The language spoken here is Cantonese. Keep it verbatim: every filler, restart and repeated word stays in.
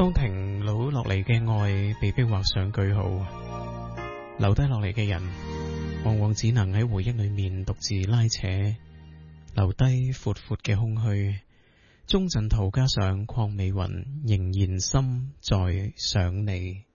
當停留落嚟嘅愛被迫畫上句號，留低落嚟嘅人往往只能喺回憶裏面獨自拉扯，留低闊闊嘅空虛。鐘鎮濤加上鄺美雲，仍然心在想你。